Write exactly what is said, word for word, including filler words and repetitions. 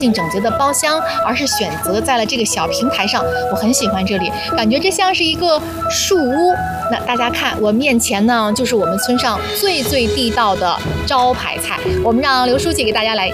整洁的包厢，而是选择在了这个小平台上。我很喜欢这里，感觉这像是一个树屋。那大家看，我面前呢就是我们村上最最地道的招牌菜，我们让刘书记给大家来